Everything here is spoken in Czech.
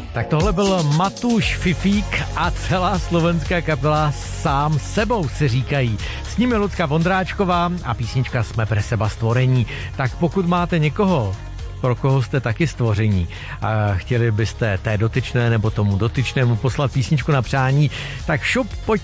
Tak tohle byl Matúš Fifík a celá slovenská kapela Sám sebou se říkají. S nimi Lucka Vondráčková a písnička Jsme pre seba stvorení. Tak pokud máte někoho, pro koho jste taky stvoření a chtěli byste té dotyčné nebo tomu dotyčnému poslat písničku na přání, tak šup, pojď